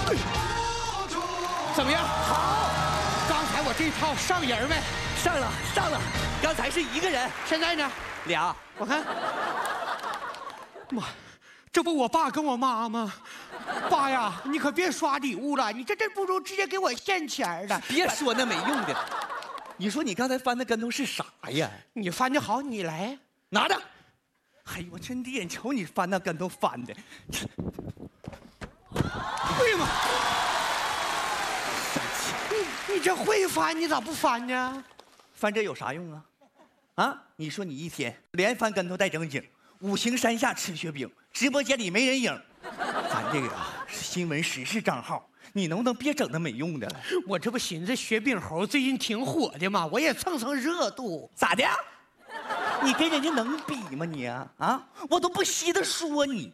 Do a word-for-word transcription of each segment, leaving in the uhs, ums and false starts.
怎么样？好。刚才我这套上人没？ 上了，上了。刚才是一个人， 现在呢？ 俩。 我看。妈，这不我爸跟我妈吗？爸呀，你可别刷礼物了，你这这不如直接给我现钱的。 别说那没用的。你说你刚才翻的跟头是啥呀？ 你翻的好，你来拿着。哎呦，我真的眼瞅你翻那跟头翻的。 哎呀妈！你你这会翻，你咋不翻呢？ 翻这有啥用啊？啊，你说你一天连翻跟头带正经，五行山下吃雪饼，直播间里没人影。咱这个啊是新闻时事账号，你能不能别整那没用的了？ 我这不寻思雪饼猴最近挺火的嘛，我也蹭蹭热度。 咋的？你跟人家能比吗你啊？啊，我都不稀得说你。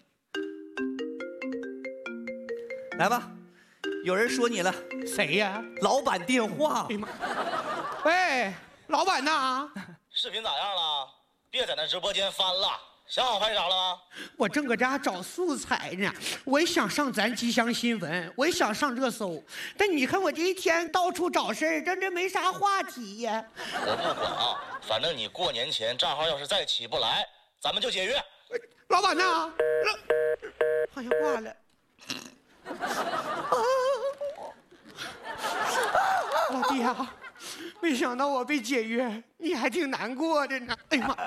来吧，有人说你了。 谁呀？ 老板电话。 哎呀妈！喂，老板呐？ 视频咋样了？别在那直播间翻了，想好拍啥了吗？ 我正搁这找素材呢，我也想上咱吉祥新闻，我也想上热搜，但你看我这一天到处找事儿，真这没啥话题呀。 我不管啊，反正你过年前账号要是再起不来，咱们就解约。 老板呐，老好像挂了。老弟啊，没想到我被解约，你还挺难过的呢。哎呀妈，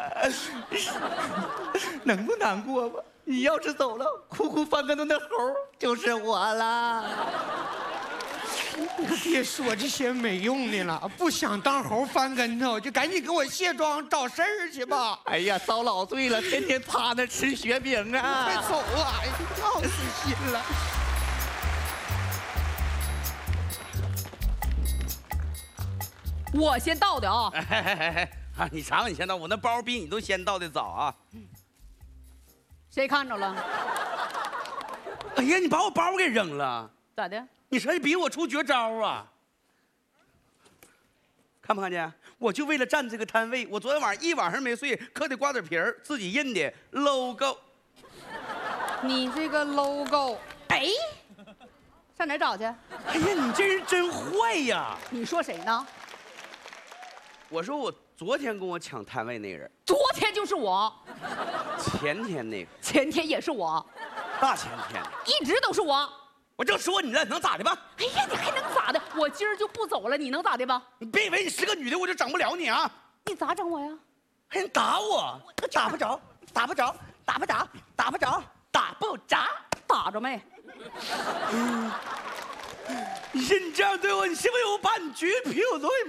能不难过吗？你要是走了，哭哭翻跟头那猴就是我了。 你可别说这些没用的了，不想当猴翻跟头，就赶紧给我卸妆找事儿去吧。 哎呀，遭老罪了，天天趴那吃雪饼啊！ 快走啊！闹死心了。 我先到的啊！ 哎哎哎哎啊！你尝尝，你先到，我那包比你都先到的早啊！ 谁看着了？ 哎呀，你把我包给扔了， 咋的？ 你说你比我出绝招啊？看没看见？我就为了占这个摊位，我昨天晚上一晚上没睡，嗑的瓜子皮儿，自己印的 logo。 你这个 logo， 哎，上哪儿找去？ 哎呀，你这人真坏呀！ 你说谁呢？ 我说我昨天跟我抢摊位那个人， 昨天就是我， 前天那个， 前天也是我， 大前天， 一直都是我。 我就说你了，能咋的吧？ 哎呀，你还能咋的？我今儿就不走了，你能咋的吧？ 你别以为你是个女的我就整不了你啊！ 你咋整我呀？ 还能打我？打不着，打不着，打不着，打不着，打不着， 打着没？ 你说你这样对我，你信不信我把你橘皮我都给